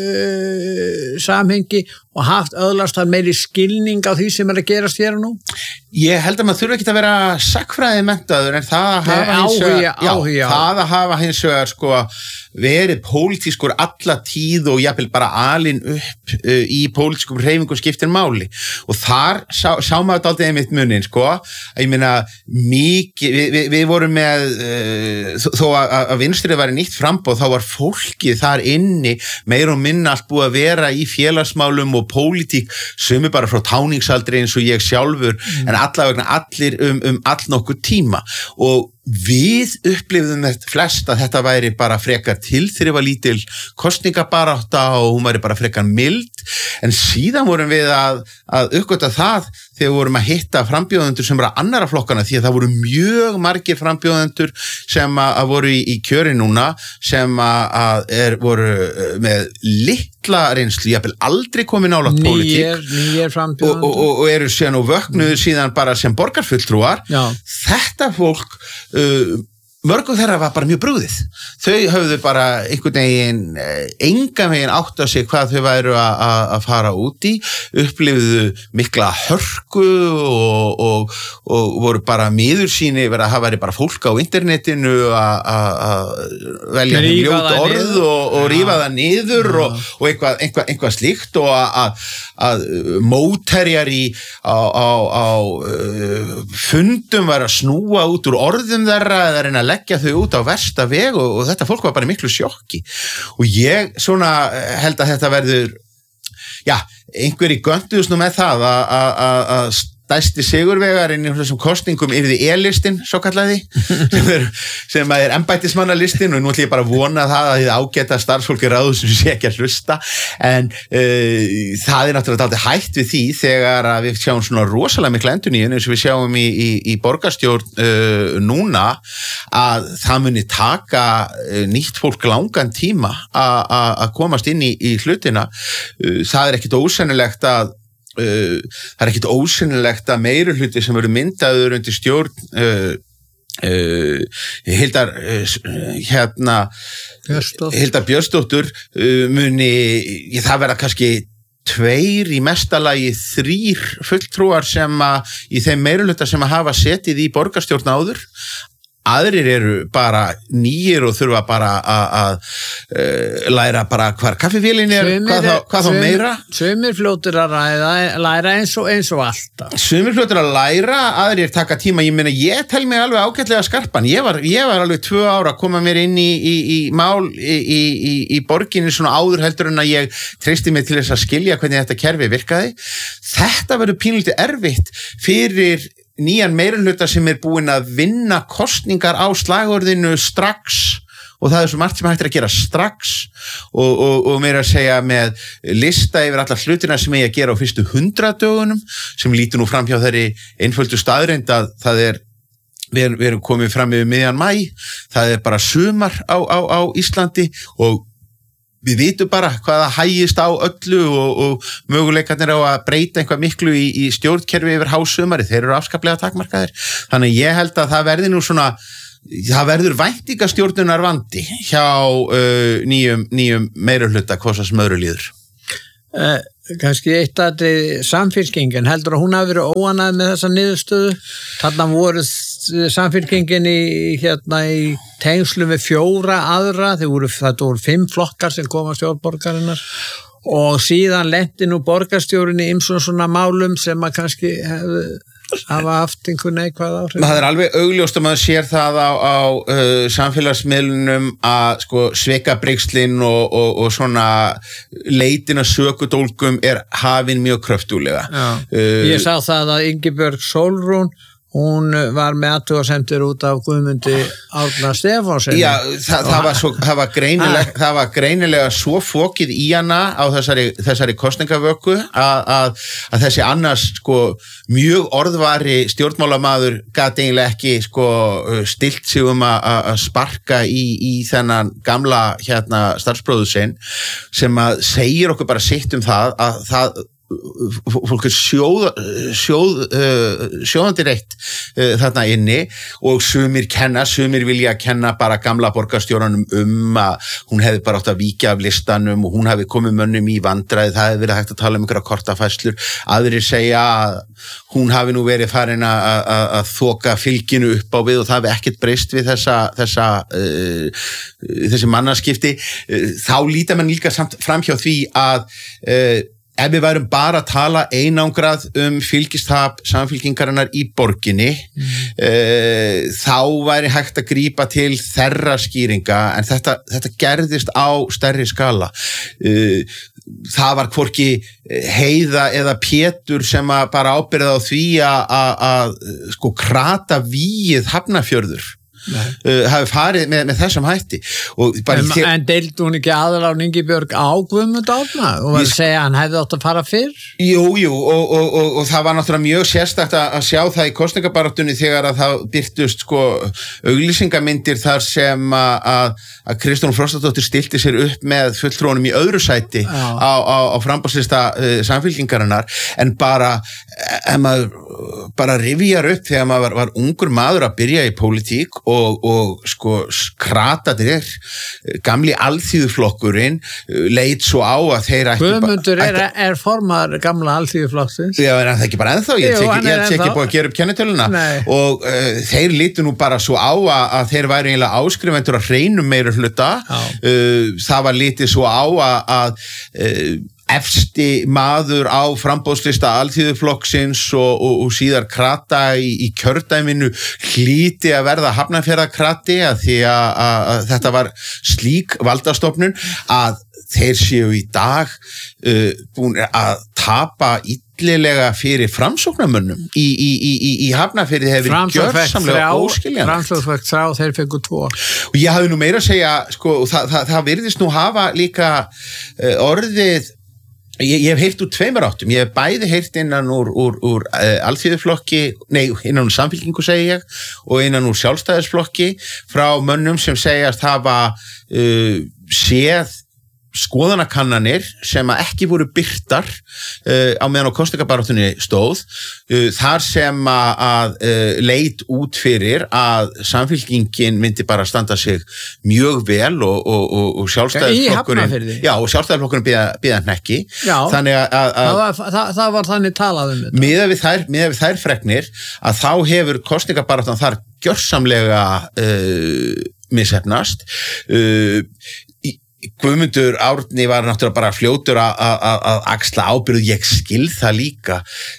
uh, samhengi og haft öðlast þar meiri skilning á því sem er að gerast hér og nú? Ég held að maður þurfa ekki að vera sakfræði menntaður, en það að hafa hins vegar, já, það að hafa hins vegar sko verið pólitískur alla tíð og jafnvel bara alin upp uh, í pólitískum hreyfingum skiptir máli, og þar sá, sá maður dálítið einmitt munin sko, að ég meina mikið, við, við, við vorum með uh, þó að, að vinstrið væri nýtt framboð, þá var fólkið þar inni meir og minna allt búið að vera í félagsmálum og pólitík, sumi bara frá táningsaldri eins og ég sjálfur, mm. en allavegna allir um, um all nokkuð tíma, og við upplifðum þetta flest að þetta væri bara frekar tilþrifalítil kosningabarátta og hún væri bara frekar mild, en síðan vorum við að, að uppgöta það þegar við vorum að hitta frambjóðendur sem var að annara flokkana, því að það voru mjög margir frambjóðendur sem að, að voru í, í kjöri núna sem að, að er, voru með litla reynslu, jafnvel aldrei komið nálægt pólitík nýjar frambjóðendur og, og, og eru síðan og vöknuðu síðan bara sem borgarfulltrúar. Já. Þetta fólk uh, mörgum þeirra var bara mjög brugðið. Þau höfðu bara einhvern veginn engan veginn átt á sig hvað þau væru að fara út í, upplifðu mikla hörku og, og, og voru bara miður síni verið að hafa verið bara fólk á internetinu að velja þeim ljót orð og, og rífa það niður ja. og, og eitthvað, eitthvað, eitthvað slíkt, og að, að mótherjar í á, á, á fundum var að snúa út úr orðum þeirra eða reyna að leggja þau út á versta veg, og, og þetta fólk var bara miklu sjokki, og ég svona held að þetta verður, já, einhverji gönduðs nú með það að stærsti sigurvegarinn í þessum kosningum yrði E-listin, svo kallaði, sem er, sem er embættismannalistin, og nú ætlum ég bara að vona það að þið ágæta starfsfólki ráðu sem sé ekki að hlusta, en uh, það er náttúrulega dálítið hætt við því þegar að við sjáum svona rosalega mikla endurnýjun eins og við sjáum í, í, í borgarstjórn uh, núna, að það muni taka uh, nýtt fólk langan tíma að komast inn í, í hlutina. Uh, það er ekkit ósennilegt að Uh, það er ekkit ósynlegt að meirihluti sem eru myndaður undir stjórn uh, uh, Hildar uh, hérna Björnsdóttur. Hildar Björnsdóttur uh, muni, ég, það verða kannski tveir í mestalagi þrýr fulltrúar sem að í þeim meirihluta sem að hafa setið í borgarstjórn áður. Aðrir eru bara nýjir og þurfa bara að læra bara hvar kaffivélin er, sumir, hvað, þá, hvað sumir, þá meira. Sumir fljótur að ræða, læra eins og, eins og alltaf. Sumir fljótur að læra, aðrir taka tíma, ég meina ég tel mig alveg ágætlega skarpan, ég var, ég var alveg tvö ára að koma mér inn í, í, í mál í, í, í borginni svona áður heldur en að ég treysti mig til þess að skilja hvernig þetta kerfi virkaði. Þetta verður pínlítið erfitt fyrir nýjan meirihluta sem er búinn að vinna kosningar á slagorðinu strax og það er svo margt sem hægt er að gera strax og, og, og meira að segja með lista yfir alla hlutina sem ég að gera á fyrstu hundrað dögunum sem lítur nú fram hjá þeirri einföldu staðreynd að það er við erum, við erum komið fram yfir miðjan maí, það er bara sumar á, á, á Íslandi og við vitum bara hvaða hægist á öllu og, og möguleikarnir á að breyta eitthvað miklu í, í stjórnkerfi yfir hásumari, þeir eru afskaplega takmarkaðir. Þannig ég held að það verði nú svona, það verður væntingastjórnunar vandi hjá uh, nýjum, nýjum meirihluta hvað svo sem öðru líður. Uh, kannski eitt aðrið Samfylkingin, heldur að hún hafi verið óanægð með þessa niðurstöðu? Þarna voru Samfylkingin í, hérna, í tengslu með fjóra aðra, þeir voru, þetta voru fimm flokkar sem koma stjórnborgarinnar og síðan lenti nú borgarstjórinni í ýmsum svona málum sem að kannski hefði hafa haft einhvern neikvæð áhrif. Það er alveg augljóst að maður sér það á, á uh, samfélagsmiðlunum að sko, svikabrigslinn og, og, og svona leitin að sökudólgum er hafin mjög kröftúlega. Uh, Ég sá það að Ingibjörg Sólrún hún var með athugasemdir út af Guðmundi Árna Stefánsen. Já, það, það, var svo, það, var greinilega, það var greinilega svo fokið í hana á þessari, þessari kosningavöku að, að, að þessi annars sko, mjög orðvari stjórnmálamaður gat eiginlega ekki sko, stilt sig um að, að sparka í, í þennan gamla hérna, starfsbróður sinn sem að segir okkur bara sitt um það að það fólk er sjóð, sjóð, uh, sjóðandi reitt uh, þarna inni og sumir kenna, sumir vilja kenna bara gamla borgarstjóranum um að hún hefði bara átt að víkja af listanum og hún hefði komið mönnum í vandræði, það hefði verið hægt að tala um einhverja kortafæslur, aðrir segja að hún hafi nú verið farin að þoka fylginu upp á við og það hefði ekkert breyst við þessa, þessa uh, þessi mannaskipti, uh, þá líta mann líka samt fram hjá því að uh, ef við værum bara að tala einangrað um fylgistap samfylkingarinnar í borginni mm. uh, þá væri hægt að grípa til þeirra skýringa en þetta, þetta gerðist á stærri skala. Uh, það var hvorki Heiða eða Pétur sem að bara ábyrða á því að sko krata víið Hafnarfjörður. Uh, hafi farið með, með þessum hætti og bara en, þér... en deildi hún ekki aðra á Ingibjörg á Guðmund Árna og var að segja að hann hefði átt að fara fyrr? Jú, jú og, og, og, og það var náttúrulega mjög sérstakt að, að sjá það í kosningabaráttunni þegar að það byrtust sko auglýsingamyndir þar sem að, að Kristrún Frostadóttir stilti sér upp með fulltrúnum í öðru sæti á, á, á framboðslista uh, samfylkingarinnar en bara ef maður bara rifjar upp þegar maður var, var ungur maður að byrja í pólitík og Og, og sko krataðir gamli alþýðuflokkurinn leit svo á að þeir ættu Guðmundur er, er formar gamla alþýðuflokksins. Já, en það ekki bara ennþá, ég hef ekki búið að gera upp kennitöluna og uh, þeir lítu nú bara svo á að, að þeir væri eiginlega áskrifendur að hreinum meira hluta uh, það var lítið svo á að, að uh, efsti maður á framboðslista alþýðuflokksins og, og, og síðar krata í, í kjördæminu hlíti að verða Hafnarfjarðarkrati að því að, að, að þetta var slík valdastofnun að þeir séu í dag uh, búin að tapa illilega fyrir framsóknarmönnum í, í, í, í Hafnarfirði hefur gjörsamlega óskiljanlegt. Framsóknarfekk þrjá, þeir fengu tvo. Og ég hafði nú meira að segja, sko, það, það, það virðist nú hafa líka uh, orðið Ég, ég hef heyrt úr tveimur áttum, ég hef bæði heyrt innan úr, úr, úr uh, alþýðuflokki, nei, innan úr samfylkingu segi ég, og innan úr sjálfstæðisflokki frá mönnum sem segjast hafa uh, séð skoðanakannanir sem að ekki voru birtar uh, á meðan á kosningabaráttunni stóð, uh, þar sem að, að uh, leit út fyrir að samfylkingin myndi bara standa sig mjög vel og, og, og, og sjálfstæðisflokkurinn já, og sjálfstæðisflokkurinn býða, býða hnekki. Já, þannig að, að, það, var, það, það var þannig talað um þetta. Miðað við þær, miðað við þær fregnir að þá hefur kosningabaráttan þar gjörsamlega uh, misheppnast. Uh, Guðmundur Árni var náttúrulega bara fljótur að axla ábyrgð, ég skil það líka.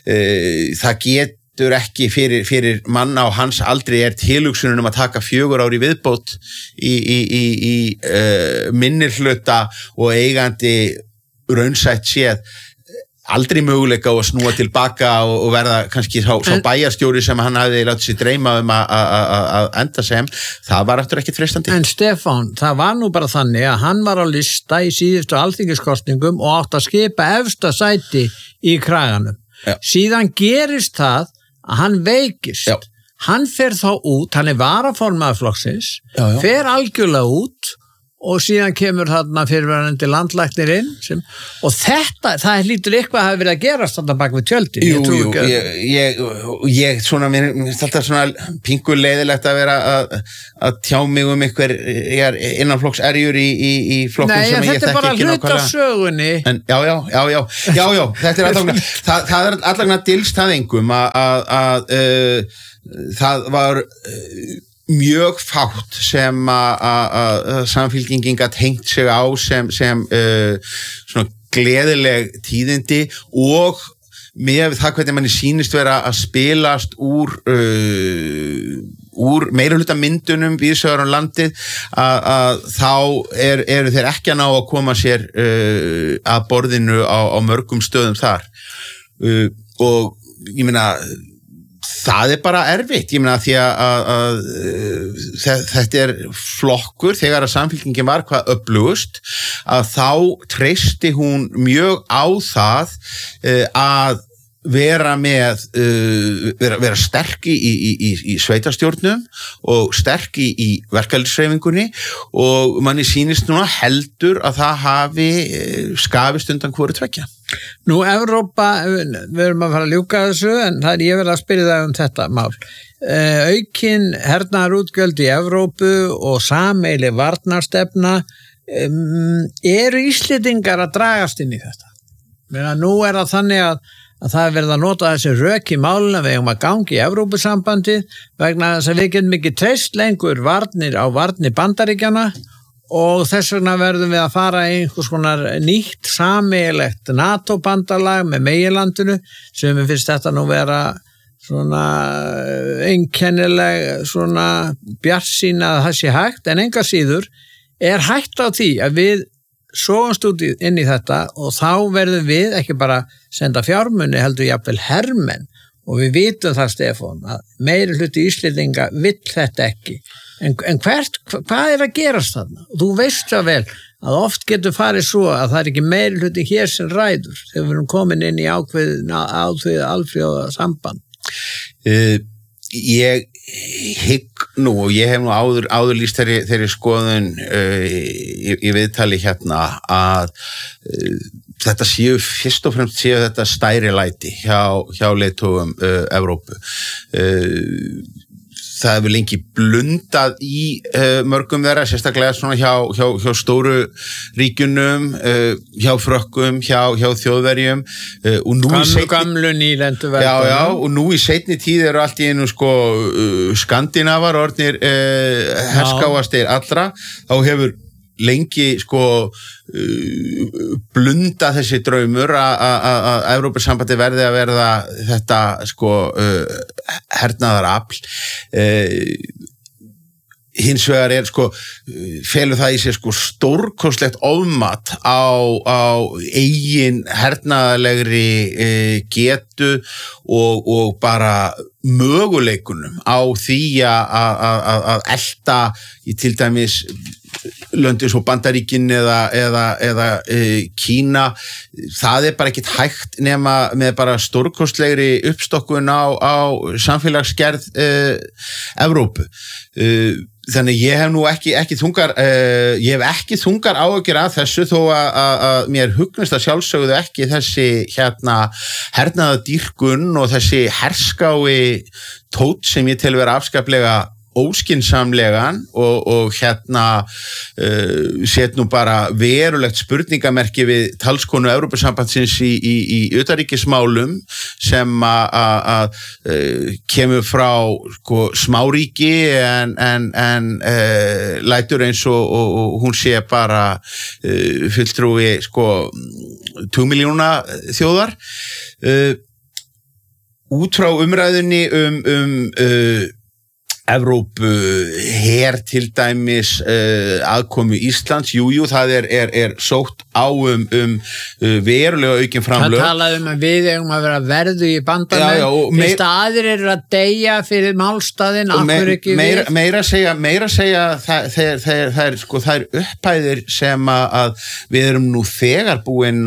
Það getur ekki fyrir, fyrir mann á hans aldrei er tilhugsunin um að taka fjögur ár í viðbót í, í, í, í uh, minnirhluta og eigandi raunsætt séð aldrei möguleika á að snúa tilbaka og, og verða kannski sá, sá bæjarstjóri sem hann hafði látið sér dreyma um að enda sem, það var aftur ekkert freistandi. En Stefán, það var nú bara þannig að hann var á lista í síðustu alþingiskosningum og átt að skipa efsta sæti í kraganum. Já. Síðan gerist það að hann veikist. Já. Hann fer þá út, hann er varaformaður flokksins, já, já. fer algjörlega út og síðan kemur þarna fyrirverandi landlæknirinn sem, og þetta, það hlýtur eitthvað að hafa verið að gerast þarna bak við tjöldin. Jú, jú, ég, ég, ég svona, mér er alltaf svona pingur leiðilegt að vera að, að tjá mig um einhver innanflokkserjur í, í, í flokkum Nei, sem ég þekki ekki nákvæmlega. Nei, þetta er bara hlut af sögunni. En, já, já, já, já, já, já, þetta er alltaf, það, það er alltaf dylst það engum að, að, að uh, það var uh, mjög fátt sem að samfylkingin gat hengt sig á sem, sem uh, svona gleðileg tíðindi og með það hvernig manni sýnist vera að spilast úr uh, úr meirihluta myndunum víðsvegar um landið að, að þá er, eru þeir ekki að ná að koma sér uh, að borðinu á, á mörgum stöðum þar uh, og ég meina það er bara erfitt, ég meina því að, að, að þetta er flokkur þegar að samfylkingin var hvað öflugust að þá treysti hún mjög á það að vera með uh, vera, vera sterk í, í, í, í sveitarstjórnum og sterk í, í verkalýðshreyfingunni og manni sýnist núna heldur að það hafi skafist undan hvoru tveggja. Nú, Evrópa, við erum að fara að ljúka þessu en það er ég verið að spyrja það um þetta mál. Uh, aukin hernaðarútgjöld í Evrópu og sameiginleg varnarstefna um, eru Íslendingar að dragast inn í þetta? Meina, nú er það þannig að að það er verið að nota þessi rök í máluna við eigum að gangi í Evrópusambandi vegna þess að við getum ekki treyst lengur varnir á varnir Bandaríkjana og þess vegna verðum við að fara í einhvers konar nýtt sameiginlegt NATO-bandalag með meginlandinu sem við finnst þetta nú vera svona einkennileg svona bjartsýn að það sé hægt en enga síður er hægt á því að við sóumst út inn í þetta og þá verðum við ekki bara senda fjármuni heldur jafnvel hermenn og við vitum það Stefán að meiri hluti Íslendinga vill þetta ekki en, en hvert, hvað er að gerast þarna? Og þú veist það vel að oft getur farið svo að það er ekki meiri hluti hér sem ræður þegar við erum komin inn í ákveðin ákveðið alfrjóða samband. Uh, ég hygg nú og ég hef nú áður, áður lýst þeirri, þeirri skoðun uh, í, í viðtali hérna að uh, þetta séu fyrst og fremst séu þetta stæri læti hjá, hjá leiðtogum uh, Evrópu. Uh, það hefur lengi blundað í uh, mörgum þeirra, sérstaklega svona hjá, hjá, hjá stóru ríkjunum, uh, hjá frökkum, hjá, hjá þjóðverjum. Uh, og nú gamlu, í seinni, gamlu nýlendu verðum. Já, já, og nú í seinni tíð eru allt í einu sko uh, skandinavar orðnir uh, herskáastir allra, þá hefur lengi sko uh, blunda þessi draumur að Evrópusambandi verði að verða þetta sko uh, hernaðarafl uh, hins vegar er sko felur það í sér sko stórkostlegt ofmat á, á eigin hernaðarlegri uh, getu og, og bara möguleikunum á því að elta í til dæmis löndin svo Bandaríkin eða, eða, eða e, Kína, það er bara ekkit hægt nema með bara stórkostlegri uppstokkun á, á samfélagsgerð e, Evrópu. E, þannig ég hef nú ekki, ekki þungar, e, ég hef ekki þungar áhyggjur af þessu þó að, að mér hugnast að sjálfsögðu ekki þessi hérna hernaðardýrkun og þessi herskái tótt sem ég tel vera afskaplega óskinsamlegan og, og hérna uh, set nú bara verulegt spurningamerki við talskonu Evrópusambandsins í, í, í utanríkismálum sem að uh, kemur frá sko, smáríki en, en, en uh, lætur eins og, og, og hún sé bara uh, fulltrúi sko tvo miljóna þjóðar. Uh, út frá umræðunni um, um uh, Evrópu her til dæmis uh, aðkomu Íslands, jújú, jú, það er, er, er sótt á um, um uh, verulega aukin framlög. Það talaði um að við eigum að vera verðu í bandamenn því staðir eru að deyja fyrir málstaðin, af hverju ekki meira, við? Meira segja, meira segja það, þeir, þeir, þeir, sko, það er upphæðir sem að við erum nú þegar búin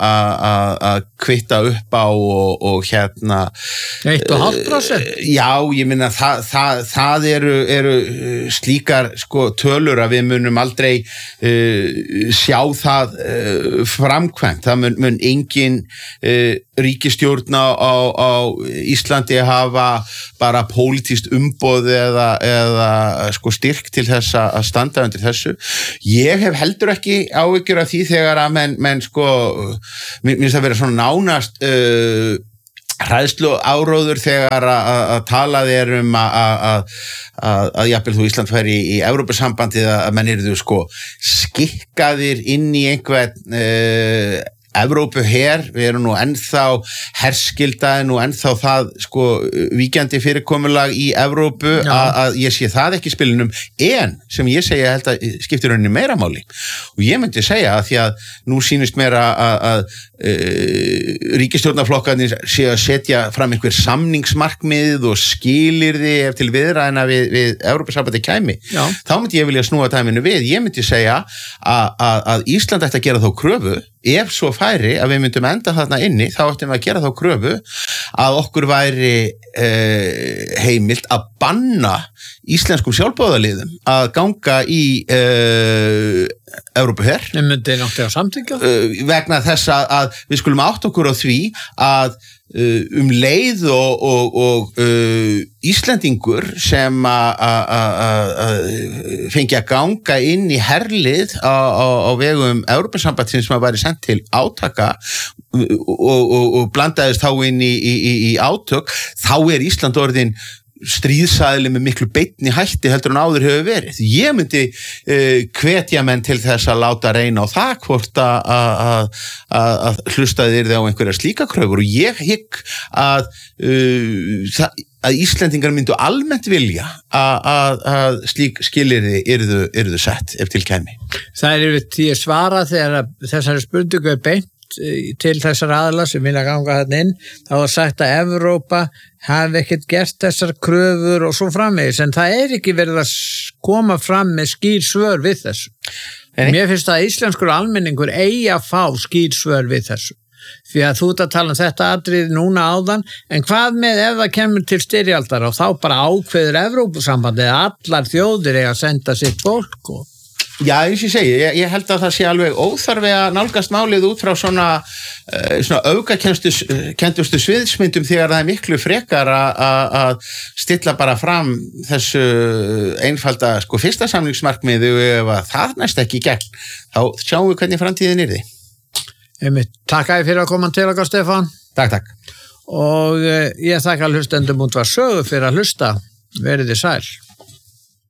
að kvitta upp á og, og hérna eitt og hálft prósent? Uh, já, ég minna það, það, það eru, eru slíkar sko, tölur að við munum aldrei uh, sjá það uh, framkvæmt. Það mun, mun engin uh, ríkisstjórn á, á Íslandi hafa bara pólitískt umboð eða, eða sko, styrk til þess að standa undir þessu. Ég hef heldur ekki áhyggjur af því þegar að menn, menn sko, mér finnst það vera svona nánast uh, hræðslu áróður þegar að talað er um að að jafnvel þú Ísland færi í, í Evrópusambandið að menn eru sko skikkaðir inn í einhvern uh, Evrópuher, við erum nú ennþá herskildaði nú ennþá það sko víkjandi fyrirkomulag í Evrópu að ég sé það ekki í spilinum, en sem ég segja held að skiptir rauninni meira máli og ég myndi segja að því að nú sýnist mér að, að, að uh, ríkisstjórnarflokkarnir sé að setja fram einhver samningsmarkmið og skilyrði ef til viðræðina við, við Evrópusambandið kæmi. Já. Þá myndi ég vilja snúa dæminu við, ég myndi segja að, að, að Ísland ætti að gera þá kröfu ef svo færi að við myndum enda þarna inni, þá ættum við að gera þá kröfu að okkur væri eh, heimilt að banna íslenskum sjálfboðaliðum að ganga í eh, Evrópuher. Nei, myndi náttúrulega samþykkja? Eh, vegna þess að, að við skulum átt okkur á því að Uh, um leið og, og, og uh, Íslendingur sem að fengi að ganga inn í herlið á, á, á vegum Evrópusambandsins sem að væri sendt til átaka og, og, og blandaðist þá inn í, í, í átök, þá er Ísland orðin stríðsæðli með miklu beinni hætti heldur en áður hefur verið. Ég myndi uh, hvetja menn til þess að láta reyna á það hvort að hlustaði þér á einhverja slíka kröfur og ég hygg að, uh, að Íslendingar myndu almennt vilja að, að slík skilyrði yrðu, yrðu sett ef til kæmi. Það er því að svara þegar þessari spurningu er beint til þessar aðla sem vilja ganga þarna inn, þá er sagt að Evrópa hafi ekkert gert þessar kröfur og svo framvegis, en það er ekki verið að koma fram með skýr svör við þessu. En mér finnst að íslenskur almenningur eigi að fá skýr svör við þessu. Því að þú ert að tala um þetta atriði núna áðan, en hvað með ef það kemur til styrjaldar og þá bara ákveður Evrópusambandið að allar þjóðir eiga að senda sitt fólk og Já, eins og ég segi, ég, ég held að það sé alveg óþarfi að nálgast málið út frá svona, uh, svona öfgakendustu sviðsmyndum þegar það er miklu frekar að stilla bara fram þessu einfalda sko fyrsta samningsmarkmiðu og ef að það næst ekki í gegn, þá sjáum við hvernig framtíðin er því. Einmitt, takk að þið fyrir að koma til okkar, Stefán. Takk, takk. Og uh, ég þakka hlustendum út var sögu fyrir að hlusta. Verið þið sæl.